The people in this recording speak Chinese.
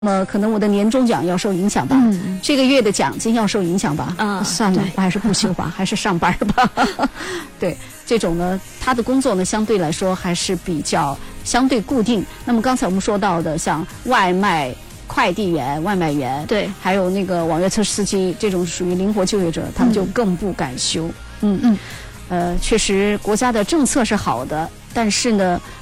可能我的年终奖要受影响吧，这个月的奖金要受影响吧，算了，我还是不休吧，还是上班吧。对，这种呢，他的工作呢，相对来说还是比较相对固定。那么刚才我们说到的，像外卖快递员、外卖员， 对， 还有那个网约车司机，这种属于灵活就业者，他们就更不敢休。确实国家的政策是好的，但是呢。